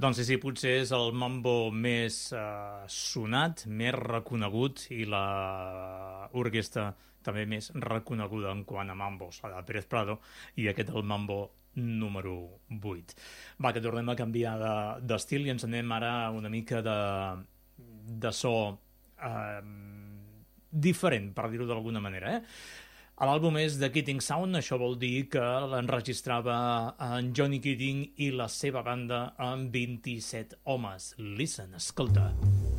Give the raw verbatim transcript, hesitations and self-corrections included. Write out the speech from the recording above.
Doncs sí, sí, potser és el mambo més uh, sonat, més reconegut i la orquestra també més reconeguda en quant a mambos, a la Pérez Prado, i aquest el mambo número vuit. Va, que tornem a canviar d'estil i ens anem ara una mica de, de so eh, diferent, per dir-ho d'alguna manera, eh? L'àlbum és de Keating Sound, això vol dir que l'enregistrava en Johnny Keating i la seva banda amb vint-i-set homes. Listen, escolta.